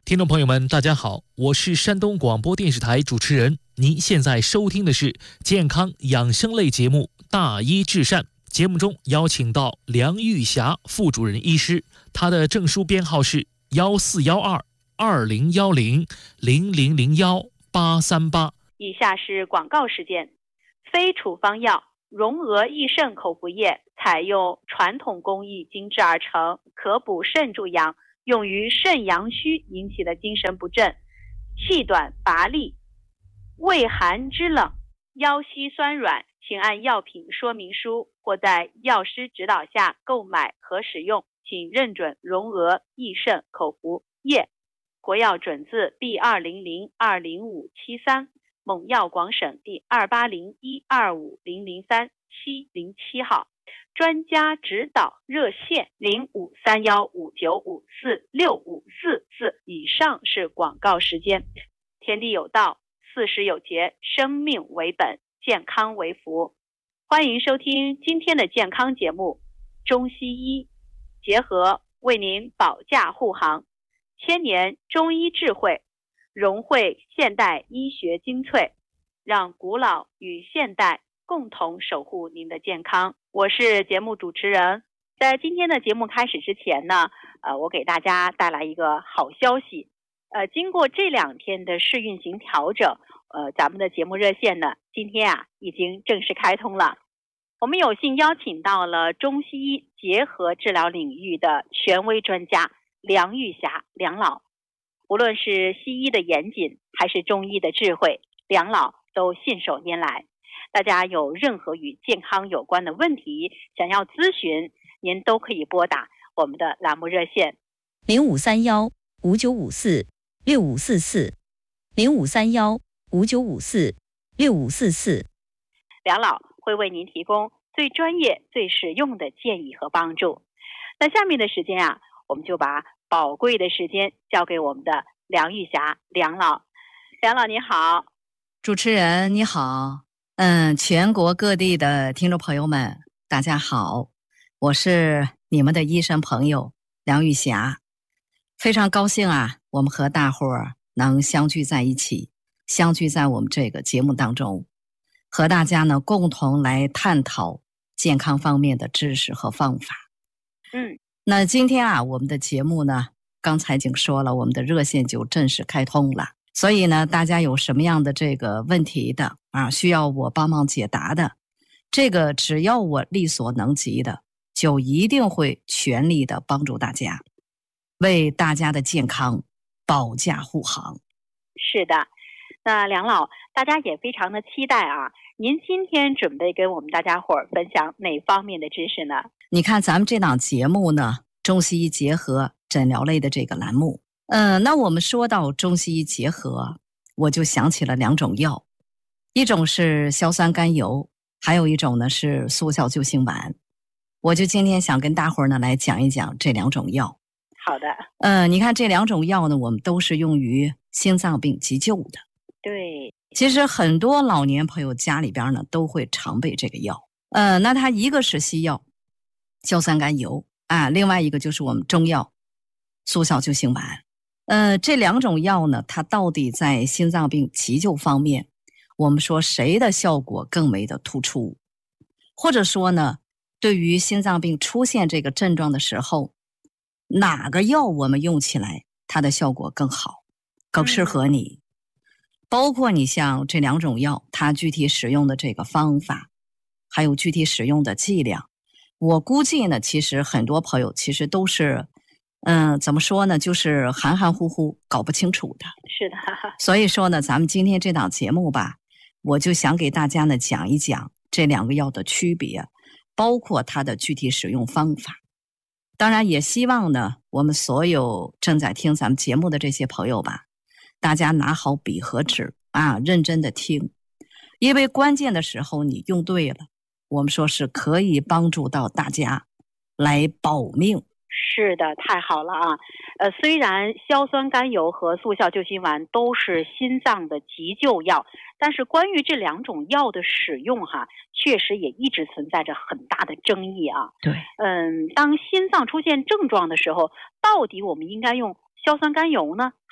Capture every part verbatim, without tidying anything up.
听众朋友们，大家好，我是山东广播电视台主持人。您现在收听的是健康养生类节目《大医治善》。节目中邀请到梁玉霞副主任医师，她的证书编号是幺四幺二二零幺零零零零幺八三八。 以下是广告时间。非处方药荣娥益肾口服液采用传统工艺精制而成，可补肾助阳，用于肾阳虚引起的精神不振、气短乏力、畏寒肢冷、腰膝酸软，请按药品说明书或在药师指导下购买和使用，请认准荣娥益肾口服液。国药准字 B 二零零二零五七三，蒙药广省第二八零一二五零零三七零七号。专家指导热线零五三幺五九五四六五四四。以上是广告时间。天地有道，四时有节，生命为本，健康为福。欢迎收听今天的健康节目，中西医结合为您保驾护航，千年中医智慧，融汇现代医学精粹，让古老与现代共同守护您的健康。我是节目主持人。在今天的节目开始之前呢，呃，我给大家带来一个好消息。呃，经过这两天的试运行调整，呃，咱们的节目热线呢，今天啊已经正式开通了。我们有幸邀请到了中西医结合治疗领域的权威专家梁玉霞梁老。无论是西医的严谨还是中医的智慧，梁老都信手拈来。大家有任何与健康有关的问题想要咨询，您都可以拨打我们的栏目热线零五三幺五九五四六五四四零五三幺五九五四六五四四。 梁老会为您提供最专业、最实用的建议和帮助。那下面的时间啊，我们就把宝贵的时间交给我们的梁玉霞梁老。梁老你好。 主持人你好。嗯，全国各地的听众朋友们大家好，我是你们的医生朋友梁玉霞。非常高兴啊，我们和大伙儿能相聚在一起，相聚在我们这个节目当中，和大家呢共同来探讨健康方面的知识和方法。 嗯， 那今天啊，我们的节目呢，刚才已经说了，我们的热线就正式开通了。所以呢，大家有什么样的这个问题的啊，需要我帮忙解答的，这个只要我力所能及的，就一定会全力的帮助大家，为大家的健康保驾护航。 是的，那梁老，大家也非常的期待啊，您今天准备跟我们大家伙儿分享哪方面的知识呢？ 你看咱们这档节目呢，中西医结合诊疗类的这个栏目，嗯，那我们说到中西医结合，我就想起了两种药，一种是硝酸甘油，还有一种呢是速效救心丸。我就今天想跟大伙儿呢来讲一讲这两种药。 好的。 嗯，你看这两种药呢，我们都是用于心脏病急救的。 对。 其实很多老年朋友家里边呢都会常备这个药。呃，那它一个是西药硝酸甘油啊，另外一个就是我们中药速效救心丸。呃，这两种药呢，它到底在心脏病急救方面，我们说谁的效果更为的突出？或者说呢，对于心脏病出现这个症状的时候，哪个药我们用起来它的效果更好，更适合你？嗯、包括你像这两种药，它具体使用的这个方法，还有具体使用的剂量，我估计呢，其实很多朋友其实都是嗯，怎么说呢？就是含含糊糊，搞不清楚的。 是的。 所以说呢，咱们今天这档节目吧，我就想给大家呢讲一讲这两个药的区别，包括它的具体使用方法。当然，也希望呢，我们所有正在听咱们节目的这些朋友吧，大家拿好笔和纸啊，认真的听，因为关键的时候你用对了，我们说是可以帮助到大家来保命。 是的，太好了啊！呃，虽然硝酸甘油和速效救心丸都是心脏的急救药，但是关于这两种药的使用哈，确实也一直存在着很大的争议啊。 对， 嗯，当心脏出现症状的时候，到底我们应该用硝酸甘油呢，还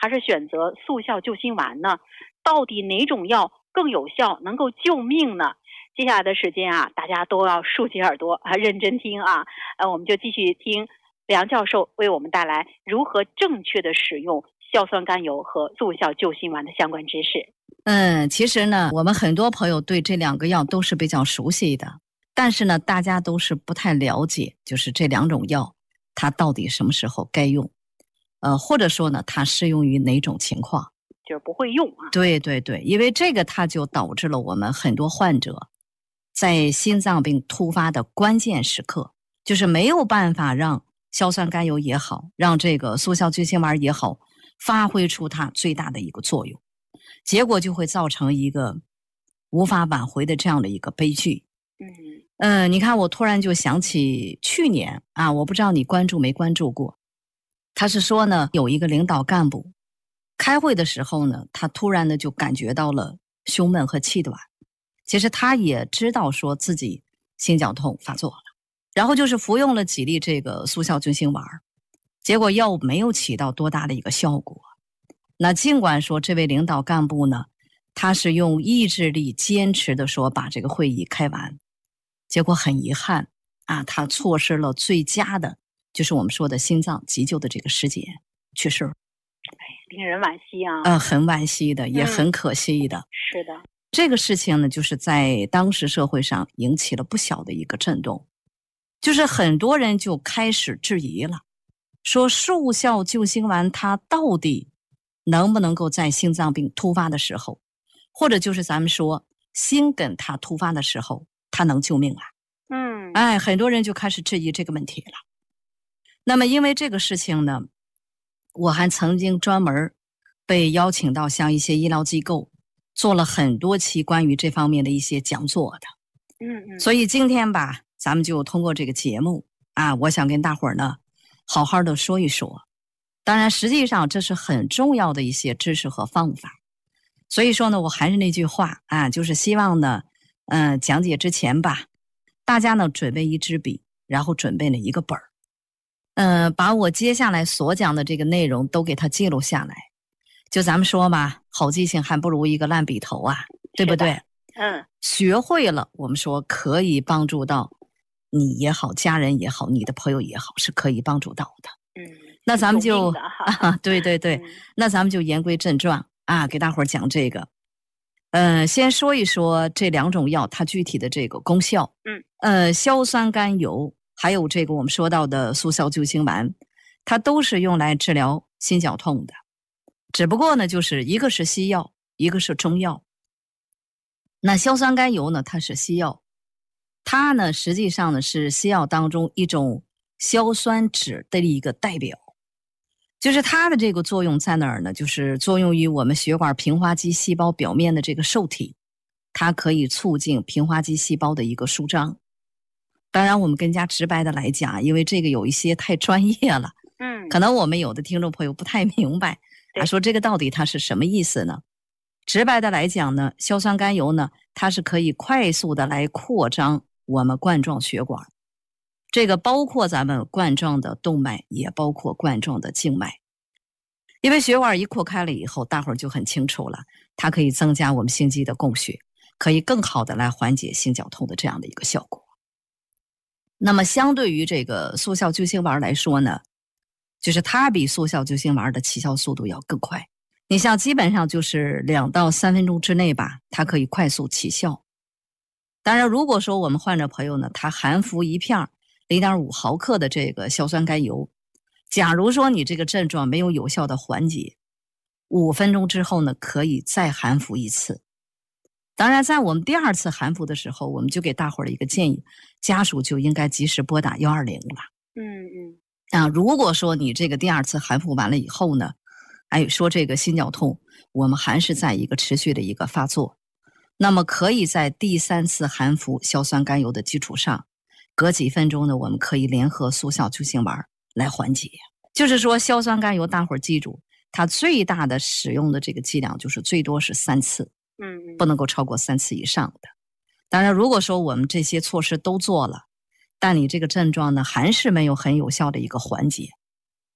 还是选择速效救心丸呢？到底哪种药更有效，能够救命呢？接下来的时间啊，大家都要竖起耳朵啊，认真听啊。呃，我们就继续听梁教授为我们带来如何正确的使用硝酸甘油和速效救心丸的相关知识。 嗯，其实呢，我们很多朋友对这两个药都是比较熟悉的，但是呢，大家都是不太了解，就是这两种药它到底什么时候该用，呃，或者说呢，它适用于哪种情况， 就是不会用啊。 对对对，因为这个它就导致了我们很多患者在心脏病突发的关键时刻，就是没有办法让硝酸甘油也好，让这个速效救心丸也好，发挥出它最大的一个作用，结果就会造成一个无法挽回的这样的一个悲剧。 嗯嗯、呃，你看，我突然就想起去年啊，我不知道你关注没关注过，他是说呢，有一个领导干部开会的时候呢，他突然的就感觉到了胸闷和气短，其实他也知道说自己心绞痛发作了，然后就是服用了几粒这个速效救心丸，结果药物没有起到多大的一个效果。那尽管说这位领导干部呢，他是用意志力坚持的说把这个会议开完，结果很遗憾啊，他错失了最佳的，就是我们说的心脏急救的这个时间，去世了。 令人惋惜啊。 呃，很惋惜的，也很可惜的。 嗯、是的， 这个事情呢，就是在当时社会上引起了不小的一个震动，就是很多人就开始质疑了，说速效救心丸它到底能不能够在心脏病突发的时候，或者就是咱们说心梗它突发的时候，它能救命啊？ 嗯， 哎，很多人就开始质疑这个问题了。那么因为这个事情呢，我还曾经专门被邀请到像一些医疗机构做了很多期关于这方面的一些讲座的。 嗯嗯， 所以今天吧，咱们就通过这个节目啊，我想跟大伙儿呢好好的说一说。当然实际上这是很重要的一些知识和方法，所以说呢，我还是那句话啊，就是希望呢嗯、呃，讲解之前吧，大家呢准备一支笔，然后准备了一个本儿，呃，把我接下来所讲的这个内容都给它记录下来。就咱们说嘛，好记性还不如一个烂笔头啊，对不对？ 嗯， 学会了，我们说可以帮助到你也好，家人也好，你的朋友也好，是可以帮助到的。 嗯， 那咱们就啊， 对对对、嗯，那咱们就言归正传啊，给大伙儿讲这个。呃，先说一说这两种药它具体的这个功效。 嗯， 呃，硝酸甘油还有这个我们说到的速效救心丸，它都是用来治疗心绞痛的。只不过呢，就是一个是西药，一个是中药。那硝酸甘油呢，它是西药，它呢实际上呢是西药当中一种硝酸酯的一个代表，就是它的这个作用在哪儿呢？就是作用于我们血管平滑肌细胞表面的这个受体，它可以促进平滑肌细胞的一个舒张。当然我们更加直白的来讲，因为这个有一些太专业了， 嗯， 可能我们有的听众朋友不太明白，他说这个到底它是什么意思呢？直白的来讲呢，硝酸甘油呢，它是可以快速的来扩张我们冠状血管，这个包括咱们冠状的动脉，也包括冠状的静脉。因为血管一扩开了以后，大伙儿就很清楚了，它可以增加我们心肌的供血，可以更好的来缓解心绞痛的这样的一个效果。那么相对于这个速效救心丸来说呢，就是它比速效救心丸的起效速度要更快。你像基本上就是两到三分钟之内吧，它可以快速起效。当然如果说我们患者朋友呢，他含服一片 零点五 毫克的这个硝酸甘油，假如说你这个症状没有有效的缓解，五分钟之后呢，可以再含服一次。当然在我们第二次含服的时候，我们就给大伙儿的一个建议，家属就应该及时拨打一二零了。 嗯嗯。 啊，如果说你这个第二次含服完了以后呢，哎，说这个心绞痛我们还是在一个持续的一个发作，那么可以在第三次含服硝酸甘油的基础上，隔几分钟呢，我们可以联合速效救心丸来缓解。就是说硝酸甘油大伙儿记住，它最大的使用的这个剂量就是最多是三次， 嗯， 不能够超过三次以上的。当然如果说我们这些措施都做了，但你这个症状呢还是没有很有效的一个缓解，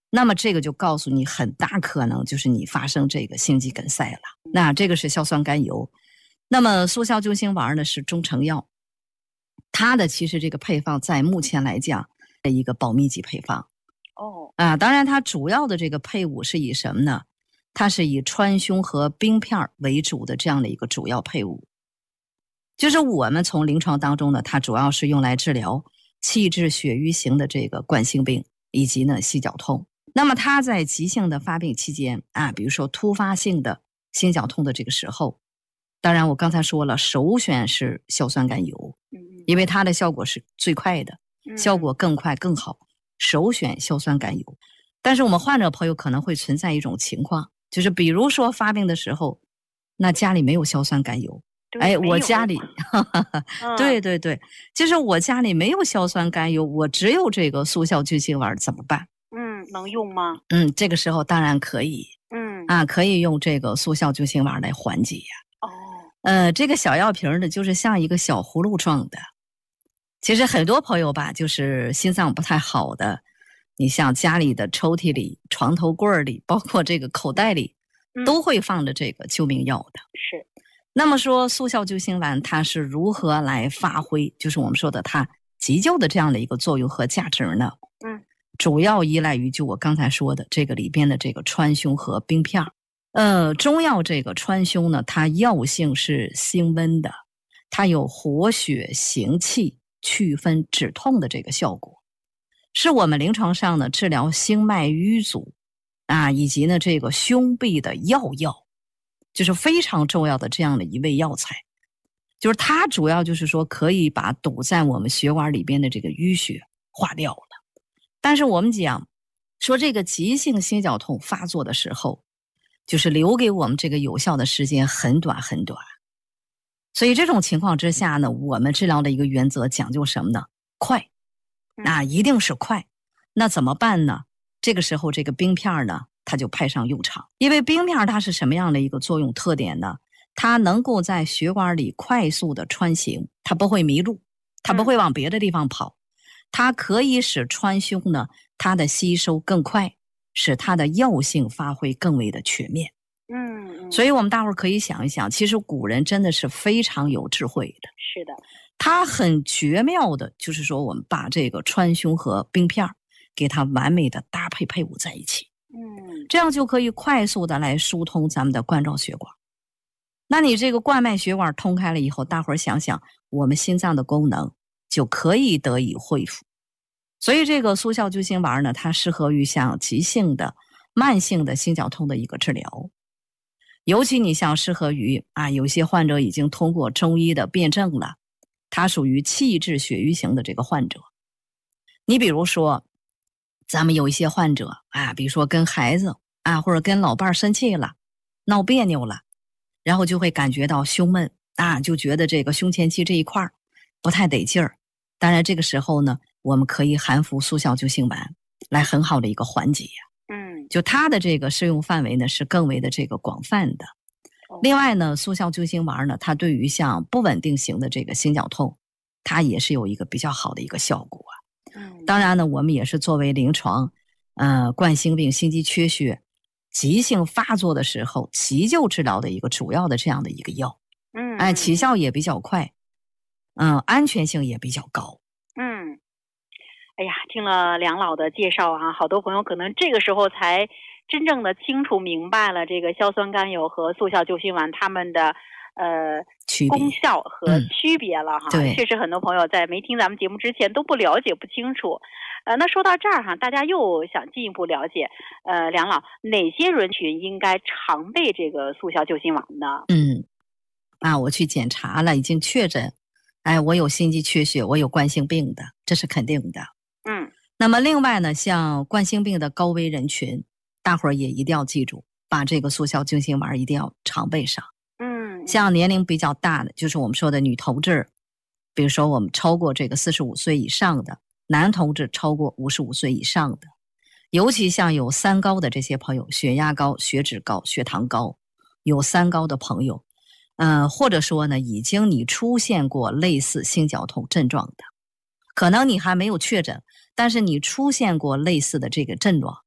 那么这个就告诉你很大可能就是你发生这个心肌梗塞了。那这个是硝酸甘油。那么速效救心丸呢是中成药，它的其实这个配方在目前来讲的一个保密级配方。 哦， 啊，当然它主要的这个配伍是以什么呢？它是以川芎和冰片为主的这样的一个主要配伍。就是我们从临床当中呢，它主要是用来治疗气滞血瘀型的这个冠心病以及呢心绞痛。那么它在急性的发病期间啊，比如说突发性的心绞痛的这个时候，当然我刚才说了，首选是硝酸甘油，因为它的效果是最快的，效果更快更好，首选硝酸甘油。但是我们患者朋友可能会存在一种情况，就是比如说发病的时候，那家里没有硝酸甘油，哎，我家里对对对，就是我家里没有硝酸甘油，我只有这个速效救心丸，怎么办？ 嗯，能用吗？ 嗯，这个时候当然可以， 嗯啊，可以用这个速效救心丸来缓解呀。 哦， 呃，这个小药瓶呢，就是像一个小葫芦状的。其实很多朋友吧，就是心脏不太好的，你像家里的抽屉里、床头柜里，包括这个口袋里，都会放着这个救命药的。 是。 那么说速效救心丸它是如何来发挥，就是我们说的它急救的这样的一个作用和价值呢？ 嗯， 主要依赖于就我刚才说的这个里边的这个川芎和冰片。呃，中药这个川芎呢，它药性是辛温的，它有活血行气、祛风止痛的这个效果，是我们临床上呢治疗心脉瘀阻啊，以及呢这个胸痹的要药，就是非常重要的这样的一味药材。就是它主要就是说可以把堵在我们血管里边的这个淤血化掉了。但是我们讲说这个急性心绞痛发作的时候，就是留给我们这个有效的时间很短很短。所以这种情况之下呢，我们治疗的一个原则讲究什么呢？快，那一定是快。那怎么办呢？这个时候这个冰片呢，它就派上用场。因为冰片它是什么样的一个作用特点呢？它能够在血管里快速的穿行，它不会迷路，它不会往别的地方跑，它可以使川芎呢，它的吸收更快，使它的药性发挥更为的全面。 嗯， 所以我们大伙儿可以想一想，其实古人真的是非常有智慧的。 是的， 他很绝妙的，就是说我们把这个川芎和冰片给它完美的搭配配伍在一起， 嗯， 这样就可以快速的来疏通咱们的冠状血管。那你这个冠脉血管通开了以后，大伙儿想想，我们心脏的功能就可以得以恢复。所以这个速效救心丸呢，它适合于像急性的、慢性的心绞痛的一个治疗。尤其你像适合于啊，有些患者已经通过中医的辩证了，他属于气滞血瘀型的这个患者。你比如说，咱们有一些患者啊，比如说跟孩子啊，或者跟老伴生气了，闹别扭了，然后就会感觉到胸闷啊，就觉得这个胸前期这一块不太得劲儿。当然这个时候呢，我们可以含服速效救心丸来很好的一个缓解呀。 嗯， 就它的这个适用范围呢是更为的这个广泛的。另外呢，速效救心丸呢，它对于像不稳定型的这个心绞痛，它也是有一个比较好的一个效果。 嗯， 当然呢，我们也是作为临床，呃，冠心病、心肌缺血急性发作的时候急救治疗的一个主要的这样的一个药。 嗯， 哎，起效也比较快，嗯、呃，安全性也比较高。 嗯。哎呀，听了梁老的介绍啊，好多朋友可能这个时候才真正的清楚明白了这个硝酸甘油和速效救心丸它们的呃功效和区别了哈。 嗯、对， 确实很多朋友在没听咱们节目之前都不了解不清楚。呃，那说到这儿哈，大家又想进一步了解，呃，梁老哪些人群应该常备这个速效救心丸呢？ 嗯，啊，我去检查了，已经确诊，哎，我有心肌缺血，我有冠心病的，这是肯定的。 嗯， 那么另外呢，像冠心病的高危人群，大伙儿也一定要记住，把这个速效救心丸一定要常备上。 嗯， 像年龄比较大的，就是我们说的女同志，比如说我们超过这个四十五岁以上的，男同志超过五十五岁以上的，尤其像有三高的这些朋友，血压高、血脂高、血糖高，有三高的朋友，呃，或者说呢，已经你出现过类似心绞痛症状的，可能你还没有确诊，但是你出现过类似的这个症状，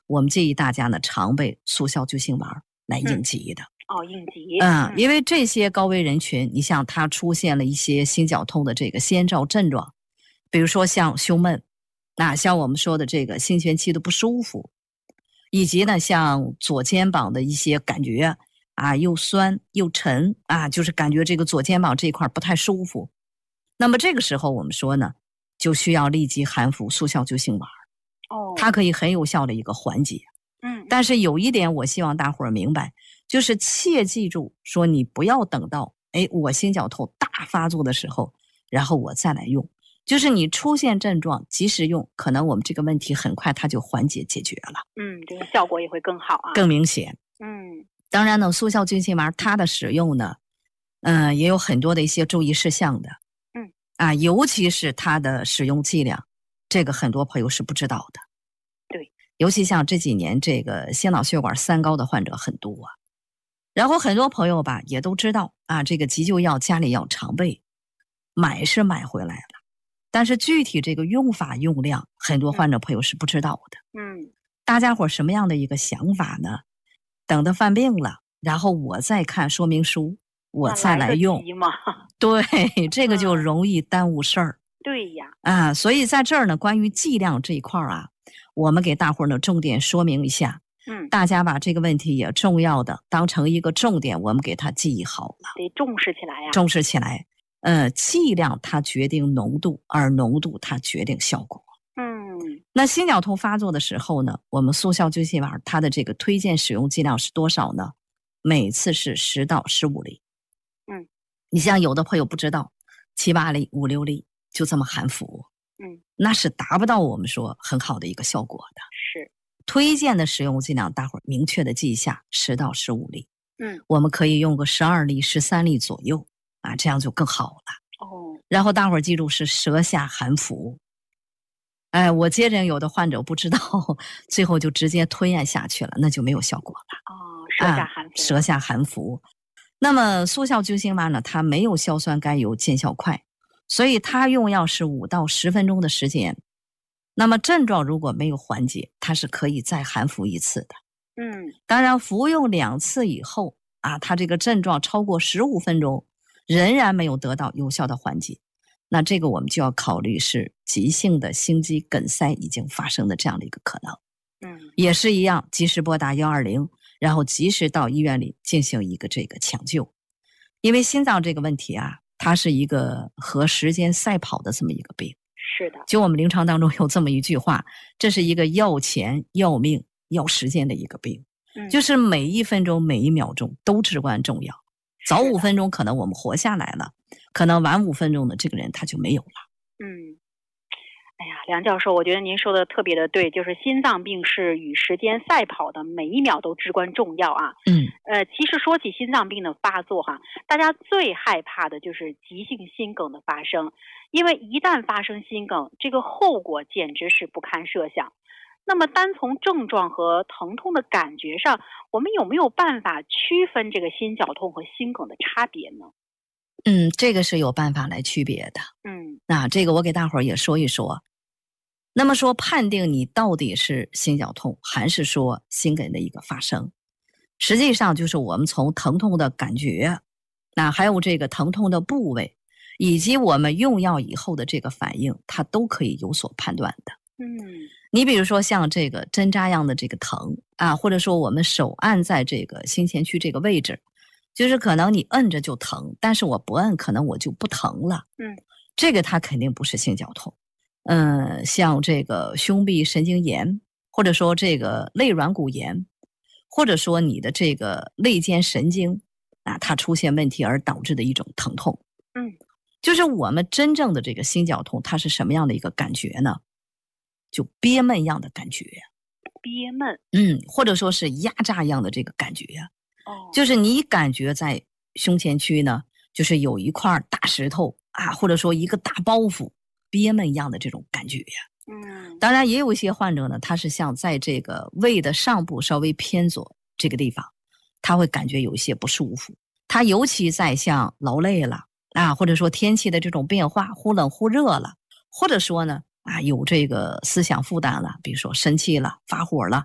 我们建议大家呢常备速效救心丸来应急的。 嗯哦，应急。 嗯，因为这些高危人群，你像他出现了一些心绞痛的这个先兆症状，比如说像胸闷，那像我们说的这个心旋期的不舒服，以及呢像左肩膀的一些感觉啊，又酸又沉啊，就是感觉这个左肩膀这一块不太舒服。那么这个时候我们说呢，就需要立即含服速效救心丸。 哦， 它可以很有效的一个缓解。 嗯， 但是有一点我希望大伙儿明白，就是切记住说你不要等到哎我心绞痛大发作的时候，然后我再来用。就是你出现症状及时用，可能我们这个问题很快它就缓解解决了。 嗯，这个效果也会更好啊， 更明显。 嗯， 当然呢，速效救心丸它的使用呢，嗯、呃，也有很多的一些注意事项的。 嗯， 啊，尤其是它的使用剂量，这个很多朋友是不知道的。 对， 尤其像这几年这个心脑血管三高的患者很多啊，然后很多朋友吧也都知道啊，这个急救药家里要常备，买是买回来了，但是具体这个用法用量，很多患者朋友是不知道的。 嗯， 大家伙什么样的一个想法呢？等到犯病了，然后我再看说明书，我再来用。对，这个就容易耽误事儿。 嗯、对呀， 啊，所以在这儿呢，关于剂量这一块啊，我们给大伙儿呢重点说明一下。 嗯， 大家把这个问题也重要的当成一个重点，我们给它记忆好了， 得重视起来呀、啊。 重视起来。呃，剂量它决定浓度，而浓度它决定效果。 嗯， 那心绞痛发作的时候呢，我们速效救心丸它的这个推荐使用剂量是多少呢？每次是十到十五粒。 嗯， 你像有的朋友不知道，七八粒、五六粒就这么含服， 嗯， 那是达不到我们说很好的一个效果的。 是推荐的使用剂量，大伙儿明确的记一下，十到十五粒。 嗯， 我们可以用个十二粒、十三粒左右啊，这样就更好了。 哦， 然后大伙儿记住是舌下含服。哎，我接着有的患者不知道，最后就直接吞咽下去了，那就没有效果了。 哦，舌下含服、啊。 舌下含服。那么速效救心丸呢，它没有硝酸甘油见效快，所以它用药是五到十分钟的时间。那么症状如果没有缓解，它是可以再含服一次的。 嗯， 当然服用两次以后啊，它这个症状超过十五分钟，仍然没有得到有效的缓解。那这个我们就要考虑是急性的心肌梗塞已经发生的这样的一个可能。 嗯， 也是一样，及时拨打一二零，然后及时到医院里进行一个这个抢救。因为心脏这个问题啊，它是一个和时间赛跑的这么一个病。 是的， 就我们临床当中有这么一句话，这是一个要钱、要命、要时间的一个病。 嗯， 就是每一分钟、每一秒钟都至关重要。早五分钟可能我们活下来了，可能晚五分钟的这个人他就没有了。 嗯，哎呀，梁教授，我觉得您说的特别的对，就是心脏病是与时间赛跑的，每一秒都至关重要啊。 嗯， 呃，其实说起心脏病的发作哈，大家最害怕的就是急性心梗的发生，因为一旦发生心梗，这个后果简直是不堪设想。那么单从症状和疼痛的感觉上，我们有没有办法区分这个心绞痛和心梗的差别呢？ 嗯，这个是有办法来区别的。 嗯， 那这个我给大伙儿也说一说。那么说判定你到底是心绞痛还是说心梗的一个发生，实际上就是我们从疼痛的感觉，那还有这个疼痛的部位，以及我们用药以后的这个反应，它都可以有所判断的。 嗯， 你比如说像这个针扎样的这个疼啊，或者说我们手按在这个心前区这个位置，就是可能你摁着就疼，但是我不摁可能我就不疼了。 嗯， 这个它肯定不是心绞痛。嗯，像这个胸壁神经炎，或者说这个肋软骨炎，或者说你的这个肋间神经啊，它出现问题而导致的一种疼痛。 嗯， 就是我们真正的这个心绞痛，它是什么样的一个感觉呢？就憋闷一样的感觉。 憋闷， 嗯，或者说是压榨一样的这个感觉。 哦， 就是你感觉在胸前区呢，就是有一块大石头啊，或者说一个大包袱，憋闷一样的这种感觉。 嗯， 当然也有一些患者呢，他是像在这个胃的上部稍微偏左这个地方，他会感觉有一些不舒服。他尤其在像劳累了啊，或者说天气的这种变化，忽冷忽热了，或者说呢啊有这个思想负担了，比如说生气了、发火了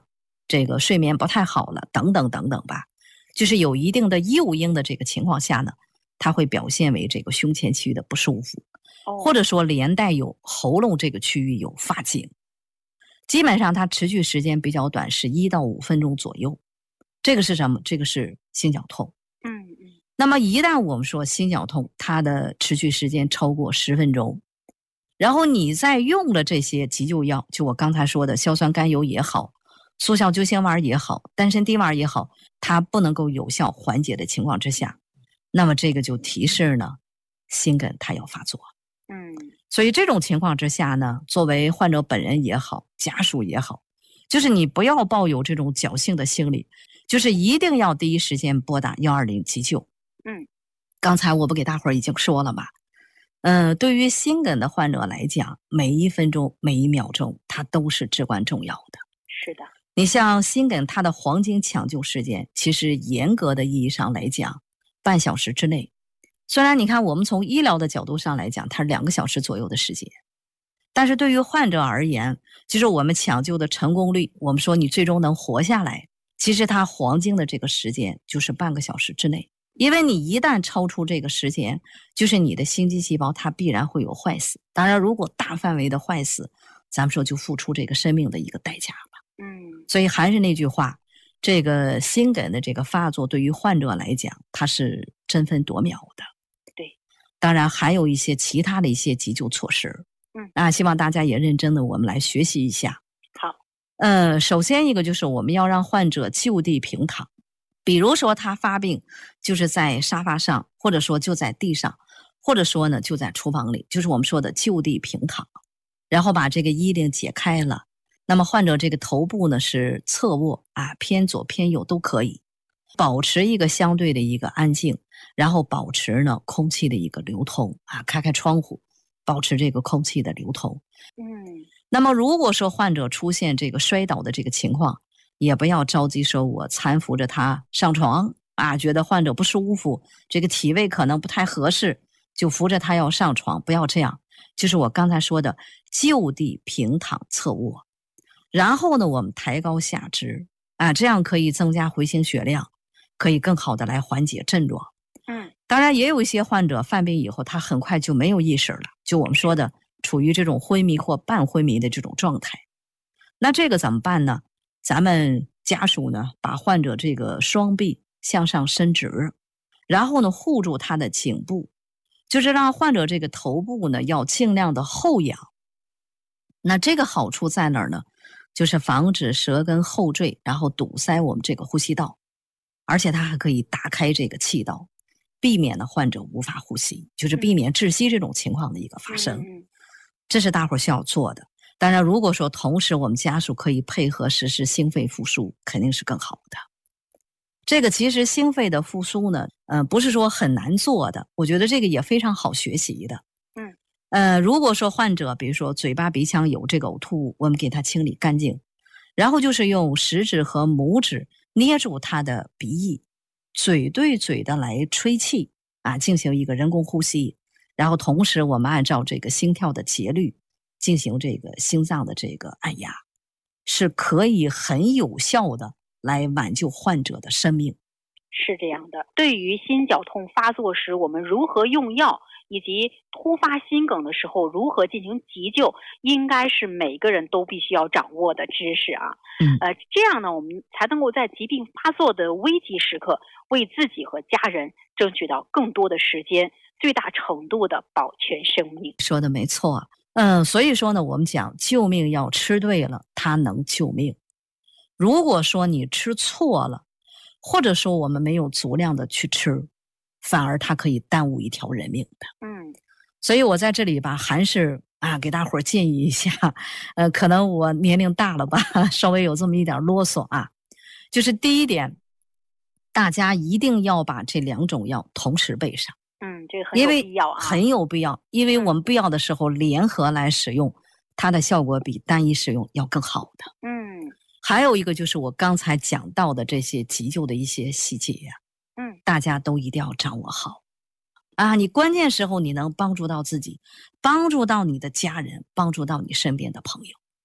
这个睡眠不太好了，等等等等吧，就是有一定的诱因的这个情况下呢，它会表现为这个胸前区域的不舒服， 哦、 或者说连带有喉咙这个区域有发紧。基本上它持续时间比较短，是一到五分钟左右。这个是什么？这个是心绞痛。 嗯嗯。 那么一旦我们说心绞痛，它的持续时间超过十分钟，然后你再用了这些急救药，就我刚才说的硝酸甘油也好，速效救心丸也好，丹参滴丸也好，它不能够有效缓解的情况之下，那么这个就提示呢，心梗它要发作。 嗯。 所以这种情况之下呢，作为患者本人也好，家属也好，就是你不要抱有这种侥幸的心理，就是一定要第一时间拨打一二零急救。 嗯， 刚才我不给大伙儿已经说了吗？嗯、呃，对于心梗的患者来讲，每一分钟每一秒钟它都是至关重要的。 是的。 你像心梗它的黄金抢救时间，其实严格的意义上来讲，半小时之内。虽然你看我们从医疗的角度上来讲，它是两个小时左右的时间，但是对于患者而言，其实我们抢救的成功率，我们说你最终能活下来，其实它黄金的这个时间就是半个小时之内。因为你一旦超出这个时间，就是你的心肌细胞它必然会有坏死。当然如果大范围的坏死，咱们说就付出这个生命的一个代价了。 嗯， 所以还是那句话，这个心梗的这个发作对于患者来讲，它是争分夺秒的。 对， 当然还有一些其他的一些急救措施。 嗯， 啊，希望大家也认真的我们来学习一下。 好， 呃，首先一个就是我们要让患者就地平躺，比如说他发病就是在沙发上，或者说就在地上，或者说呢就在厨房里，就是我们说的就地平躺，然后把这个衣领解开了。那么患者这个头部呢是侧卧啊，偏左偏右都可以，保持一个相对的一个安静，然后保持呢空气的一个流通啊，开开窗户，保持这个空气的流通。 嗯， 那么如果说患者出现这个摔倒的这个情况，也不要着急说我搀扶着他上床啊，觉得患者不舒服，这个体位可能不太合适，就扶着他要上床，不要这样。就是我刚才说的就地平躺侧卧，然后呢我们抬高下肢啊，这样可以增加回行血量，可以更好的来缓解症状。 嗯， 当然也有一些患者犯病以后他很快就没有意识了，就我们说的处于这种昏迷或半昏迷的这种状态。那这个怎么办呢？咱们家属呢把患者这个双臂向上伸直，然后呢护住他的颈部，就是让患者这个头部呢要尽量的后仰。那这个好处在哪儿呢？就是防止舌根后坠，然后堵塞我们这个呼吸道，而且它还可以打开这个气道，避免呢患者无法呼吸，就是避免窒息这种情况的一个发生。 嗯， 这是大伙儿需要做的。当然如果说同时我们家属可以配合实施心肺复苏，肯定是更好的。这个其实心肺的复苏呢，呃，不是说很难做的，我觉得这个也非常好学习的。 嗯， 呃，如果说患者比如说嘴巴鼻腔有这个呕吐物，我们给他清理干净，然后就是用食指和拇指捏住他的鼻翼，嘴对嘴的来吹气啊，进行一个人工呼吸，然后同时我们按照这个心跳的节律进行这个心脏的这个按压，是可以很有效的来挽救患者的生命。 是这样的。对于心绞痛发作时，我们如何用药，以及突发心梗的时候如何进行急救，应该是每个人都必须要掌握的知识啊。 嗯， 呃，这样呢，我们才能够在疾病发作的危急时刻，为自己和家人争取到更多的时间，最大程度的保全生命。 说的没错。嗯，所以说呢，我们讲救命药吃对了，它能救命。如果说你吃错了，或者说我们没有足量的去吃，反而它可以耽误一条人命的。 嗯， 所以我在这里吧，还是啊给大伙儿建议一下，呃，可能我年龄大了吧，稍微有这么一点啰嗦啊。就是第一点，大家一定要把这两种药同时备上。 嗯，这个很有必要啊， 很有必要，因为我们必要的时候联合来使用，它的效果比单一使用要更好的。 嗯， 还有一个就是我刚才讲到的这些急救的一些细节呀、 啊，嗯， 大家都一定要掌握好啊！你关键时候你能帮助到自己，帮助到你的家人，帮助到你身边的朋友。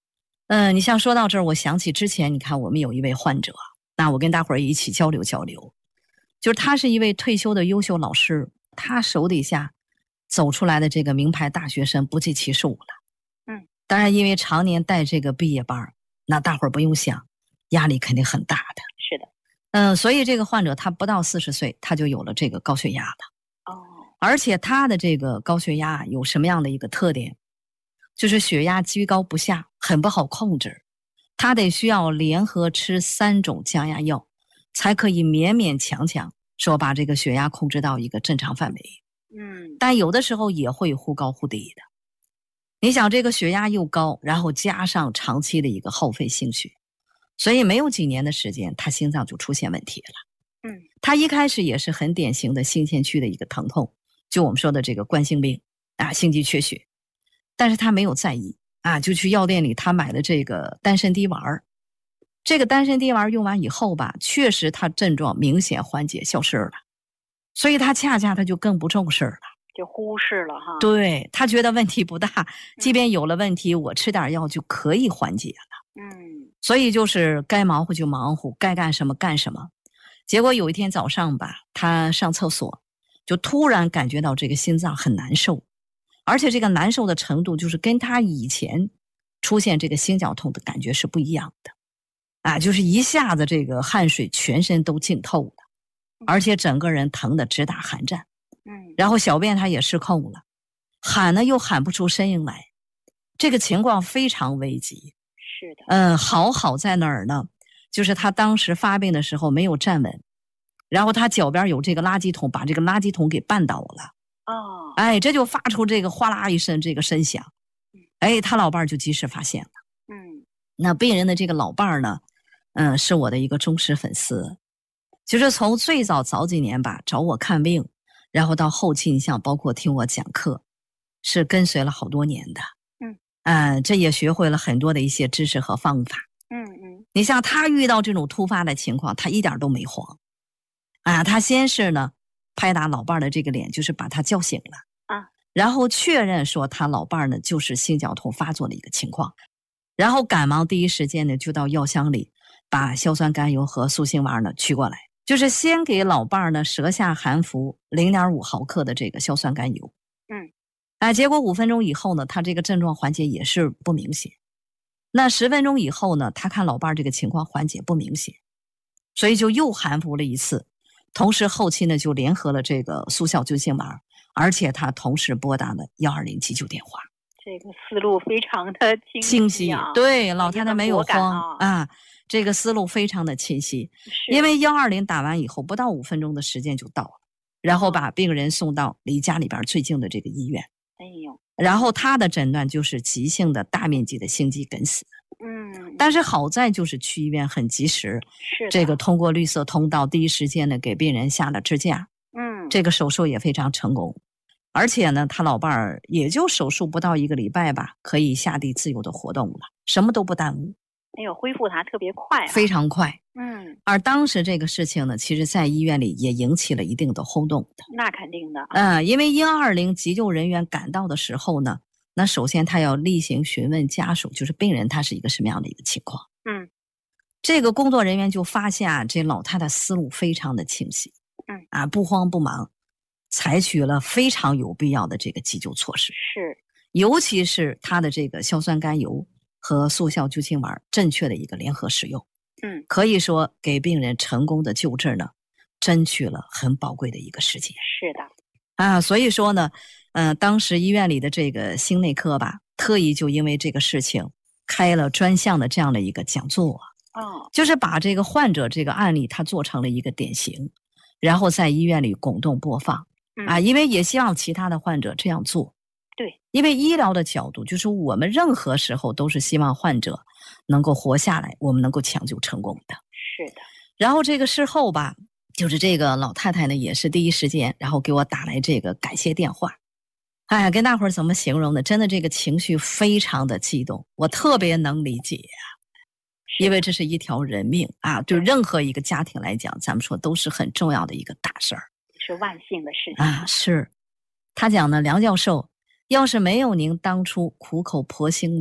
嗯、呃，你像说到这儿，我想起之前，你看我们有一位患者，那我跟大伙儿一起交流交流，就是他是一位退休的优秀老师，他手底下走出来的这个名牌大学生不计其数了。 嗯， 当然因为常年带这个毕业班，那大伙儿不用想，压力肯定很大的。 是的。 嗯，所以这个患者他不到四十岁，他就有了这个高血压了。 哦， 而且他的这个高血压有什么样的一个特点？就是血压居高不下，很不好控制。他得需要联合吃三种降压药，才可以勉勉强强说把这个血压控制到一个正常范围。 嗯， 但有的时候也会忽高忽低的。你想这个血压又高，然后加上长期的一个耗费心血，所以没有几年的时间，他心脏就出现问题了。 嗯， 他一开始也是很典型的心腺区的一个疼痛，就我们说的这个冠心病啊，心肌缺血，但是他没有在意啊，就去药店里他买了这个丹参滴丸。这个丹参滴丸用完以后吧，确实他症状明显缓解消失了，所以他恰恰他就更不重视了， 就忽视了哈。 对，他觉得问题不大，即便有了问题，我吃点药就可以缓解了。 嗯， 所以就是该忙活就忙活，该干什么干什么。结果有一天早上吧，他上厕所，就突然感觉到这个心脏很难受，而且这个难受的程度就是跟他以前出现这个心绞痛的感觉是不一样的。啊，就是一下子这个汗水全身都浸透了，而且整个人疼得直打寒战。 嗯， 然后小便他也失控了，喊呢又喊不出声音来，这个情况非常危急。 是的。 嗯，好好在哪儿呢？就是他当时发病的时候没有站稳，然后他脚边有这个垃圾桶，把这个垃圾桶给绊倒了。 哦， 哎，这就发出这个哗啦一声这个声响。哎，他老伴儿就及时发现了。 嗯， 那病人的这个老伴儿呢，嗯，是我的一个忠实粉丝，就是从最早早几年吧找我看病，然后到后期你像包括听我讲课，是跟随了好多年的。 嗯， 呃，这也学会了很多的一些知识和方法。 嗯嗯， 你像他遇到这种突发的情况，他一点都没慌。啊，他先是呢拍打老伴儿的这个脸，就是把他叫醒了啊， 然后确认说他老伴儿呢就是心绞痛发作的一个情况，然后赶忙第一时间呢就到药箱里把硝酸甘油和速性丸呢取过来，就是先给老伴儿呢舌下含服 零点五 毫克的这个硝酸甘油。 嗯， 哎，结果五分钟以后呢，他这个症状缓解也是不明显。那十分钟以后呢，他看老伴儿这个情况缓解不明显，所以就又含服了一次，同时后期呢就联合了这个速效救心丸，而且他同时拨打了一二零急救电话。 这个思路非常的清晰、啊、 清晰，对，老太太没有啊， 慌啊，这个思路非常的清晰。因为一二零打完以后，不到五分钟的时间就到了，然后把病人送到离家里边最近的这个医院。 哎呦， 然后他的诊断就是急性的大面积的心肌梗死。 嗯， 但是好在就是去医院很及时， 是这个通过绿色通道第一时间呢给病人下了支架。 嗯， 这个手术也非常成功。而且呢，他老伴儿也就手术不到一个礼拜吧，可以下地自由的活动了，什么都不耽误。 哎呦，恢复还特别快、啊， 非常快。 嗯， 而当时这个事情呢，其实在医院里也引起了一定的轰动的。 那肯定的。 嗯、呃，因为一二零急救人员赶到的时候呢，那首先他要例行询问家属，就是病人他是一个什么样的一个情况。 嗯， 这个工作人员就发现啊，这老太太思路非常的清晰。 嗯， 啊，不慌不忙。采取了非常有必要的这个急救措施， 是， 尤其是它的这个硝酸甘油和速效救心丸正确的一个联合使用， 嗯， 可以说给病人成功的救治呢，争取了很宝贵的一个时间。 是的， 啊，所以说呢，呃，当时医院里的这个心内科吧，特意就因为这个事情开了专项的这样的一个讲座， 哦， 就是把这个患者这个案例他做成了一个典型，然后在医院里拱动播放。啊，因为也希望其他的患者这样做。 对， 因为医疗的角度，就是我们任何时候都是希望患者能够活下来，我们能够抢救成功的。 是的。 然后这个事后吧，就是这个老太太呢，也是第一时间，然后给我打来这个感谢电话。哎呀，跟大伙儿怎么形容呢？真的这个情绪非常的激动，我特别能理解啊，因为这是一条人命啊，对任何一个家庭来讲，咱们说都是很重要的一个大事儿。 是万幸的事情啊！是，他讲呢，梁教授，要是没有您当初苦口婆心的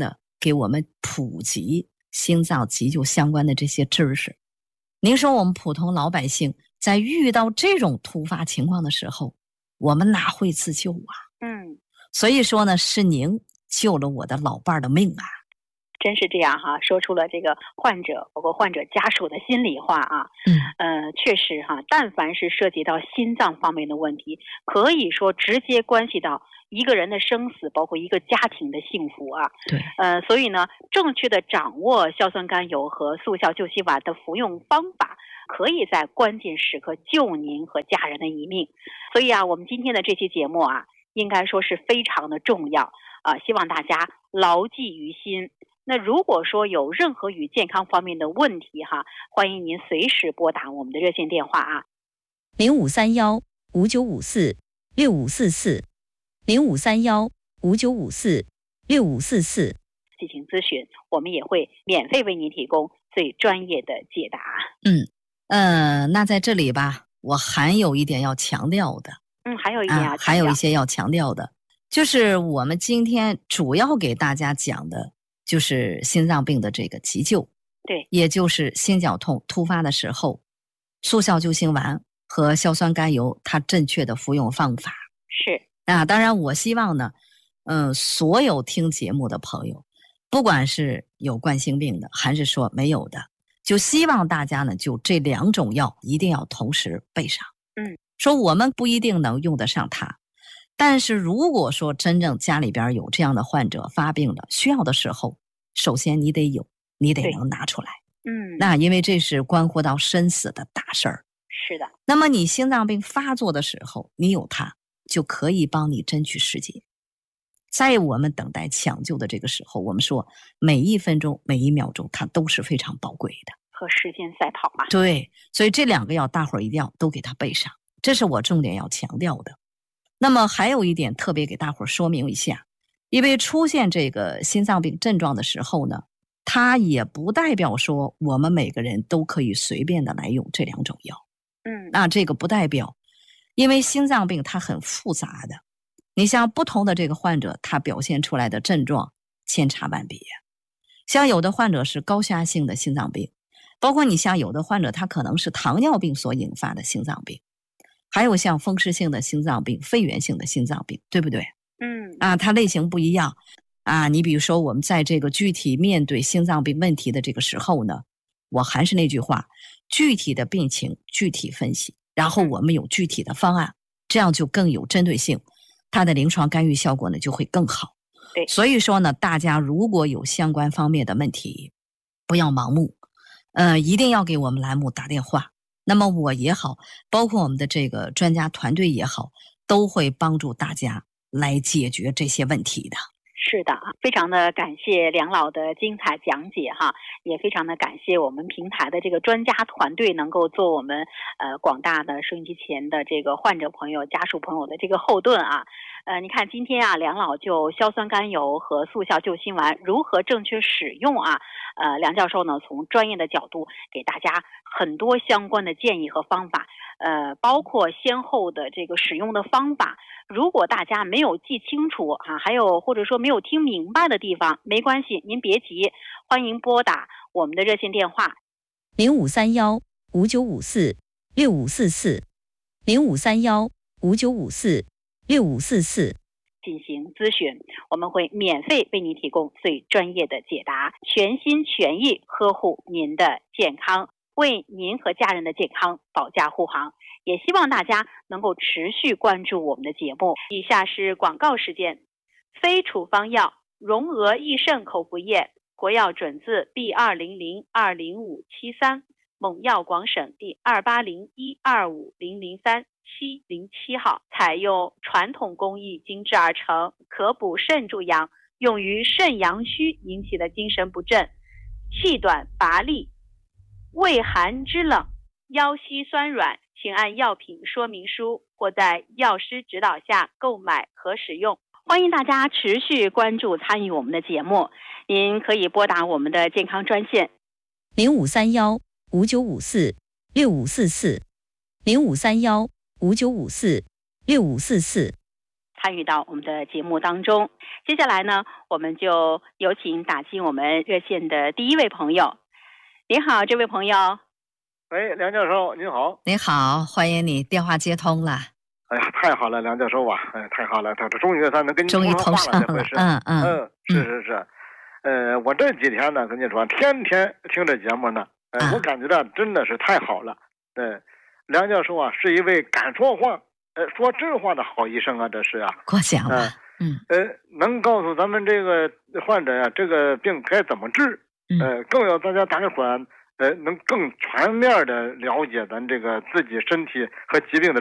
给我们普及心脏急救相关的这些知识。您说我们普通老百姓在遇到这种突发情况的时候，我们哪会自救啊？ 嗯， 所以说呢，是您救了我的老伴儿的命啊。 真是这样哈，说出了这个患者包括患者家属的心里话啊。 嗯， 呃，确实哈，但凡是涉及到心脏方面的问题，可以说直接关系到一个人的生死，包括一个家庭的幸福啊。 对， 呃，所以呢，正确的掌握硝酸甘油和速效救心丸的服用方法，可以在关键时刻救您和家人的一命。所以啊，我们今天的这期节目啊，应该说是非常的重要啊，希望大家牢记于心。那如果说有任何与健康方面的问题哈，欢迎您随时拨打我们的热线电话啊， 零五三幺五九五四六五四四，零五三幺五九五四六五四四进行咨询，我们也会免费为您提供最专业的解答。 嗯，呃，那在这里吧，我还有一点要强调的， 嗯，还有一点要强调、 啊、还有一些要强调的，就是我们今天主要给大家讲的就是心脏病的这个急救， 对， 也就是心绞痛突发的时候，速效救心丸和硝酸甘油它正确的服用方法。 是啊，当然我希望呢，嗯、呃，所有听节目的朋友，不管是有冠心病的，还是说没有的，就希望大家呢，就这两种药一定要同时备上。 嗯， 说我们不一定能用得上它，但是如果说真正家里边有这样的患者发病了，需要的时候，首先你得有，你得能拿出来。 嗯， 那因为这是关乎到生死的大事儿。 是的。 那么你心脏病发作的时候，你有它，就可以帮你争取时间。在我们等待抢救的这个时候，我们说每一分钟、每一秒钟，它都是非常宝贵的， 和时间赛跑嘛。 对，所以这两个药大伙儿一定要都给它备上，这是我重点要强调的。那么还有一点特别给大伙儿说明一下，因为出现这个心脏病症状的时候呢，它也不代表说我们每个人都可以随便的来用这两种药。 嗯， 那这个不代表，因为心脏病它很复杂的，你像不同的这个患者，他表现出来的症状千差万别。像有的患者是高血压性的心脏病，包括你像有的患者他可能是糖尿病所引发的心脏病，还有像风湿性的心脏病、肺源性的心脏病，对不对？ 嗯， 啊，它类型不一样啊。你比如说我们在这个具体面对心脏病问题的这个时候呢，我还是那句话，具体的病情具体分析，然后我们有具体的方案，这样就更有针对性，它的临床干预效果呢就会更好。 对， 所以说呢，大家如果有相关方面的问题，不要盲目，呃，一定要给我们栏目打电话。那么我也好，包括我们的这个专家团队也好，都会帮助大家来解决这些问题的。 是的，非常的感谢梁老的精彩讲解哈，也非常的感谢我们平台的这个专家团队能够做我们呃广大的收音机前的这个患者朋友、家属朋友的这个后盾啊。呃，你看今天啊，梁老就硝酸甘油和速效救心丸如何正确使用啊，呃，梁教授呢从专业的角度给大家很多相关的建议和方法，呃，包括先后的这个使用的方法。如果大家没有记清楚啊，还有或者说没有听明白的地方，没关系，您别急，欢迎拨打我们的热线电话零五三幺五九五四六五四四，零五三幺五九五四六五四四进行咨询，我们会免费为您提供最专业的解答，全心全意呵护您的健康，为您和家人的健康保驾护航。也希望大家能够持续关注我们的节目。以下是广告时间。非处方药荣额益肾口服液，国药准字 B 二零零二零五七三，蒙药广审第二八零一二五零零三七零七号，采用传统工艺精制而成，可补肾助阳，用于肾阳虚引起的精神不振、气短乏力、畏寒肢冷、腰膝酸软，请按药品说明书或在药师指导下购买和使用。欢迎大家持续关注参与我们的节目，您可以拨打我们的健康专线零五三幺五九五四六五四四，零五三幺五九五四六五四四。 参与到我们的节目当中。接下来呢，我们就有请打进我们热线的第一位朋友。您好，这位朋友。 喂，梁教授，您好。 您好，欢迎你，电话接通了。 哎呀，太好了，梁教授啊，哎，太好了，他他终于他能跟你终于通上了，嗯嗯嗯，是是是，呃，我这几天呢，跟你说，天天听这节目呢，呃， 啊、 我感觉到真的是太好了。嗯、呃，梁教授啊，是一位敢说话，呃，说真话的好医生啊，这是啊， 过奖了， 嗯，呃，能告诉咱们这个患者呀、啊，这个病该怎么治，呃，更要大家大家伙呃，能更全面的了解咱这个自己身体和疾病的